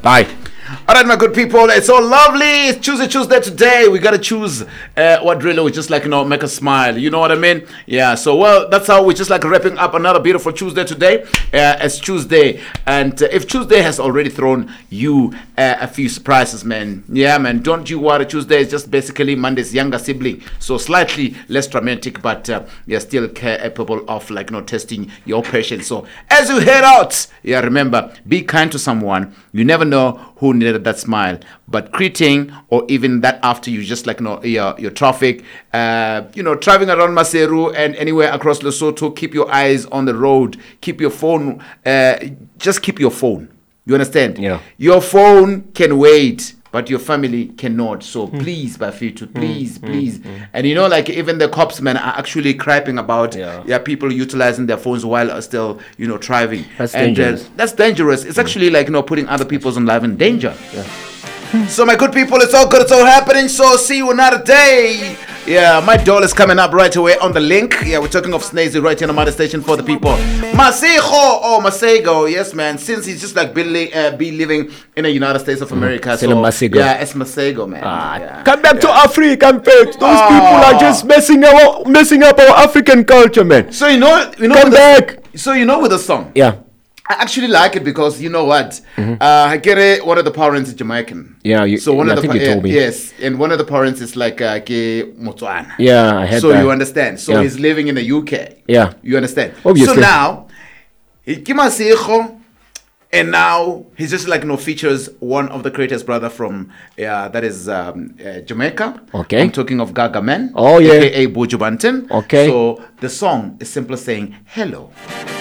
Bye. All right, my good people, it's so lovely. It's Tuesday today. We gotta choose what really would just like make us smile. You know what I mean? Yeah. So well, that's how we just like wrapping up another beautiful Tuesday today. It's Tuesday, and if Tuesday has already thrown you a few surprises, man. Yeah, man. Don't you worry. Tuesday is just basically Monday's younger sibling, so slightly less dramatic, but you're still capable of testing your patience. So as you head out, yeah, remember, be kind to someone. You never know who needed that smile, but greeting or even that after you just your traffic, driving around Maseru and anywhere across Lesotho, keep your eyes on the road, keep your phone, just keep your phone. You understand? Yeah. Your phone can wait, but your family cannot. So please, Bafito, please. And even the cops, man, are actually crying about people utilizing their phones while still, driving. That's dangerous. That's dangerous. It's actually putting other people's life in danger. Yeah. So my good people, it's all good, it's all happening. So see you another day. Yeah, my doll is coming up right away on the link. Yeah, we're talking of Snazy right here on the station for the people. Masego, yes, man. Since he's just be living in the United States of America. So Masego. Yeah, it's Masego, man. Yeah. Come back to Africa, in fact. Those people are just messing up our African culture, man. So come back. So with the song. Yeah. I actually like it because you know what? I get it. One of the parents is Jamaican. Yeah, you told me. Yes, and one of the parents is Motswana. Yeah, I had so that. So you understand. So he's living in the UK. Yeah. You understand? Obviously. So now, and now he's just features one of the greatest brother from that is Jamaica. Okay. I'm talking of Gargamel. Oh yeah. AKA Buju Banton. Okay. So the song is simply saying hello.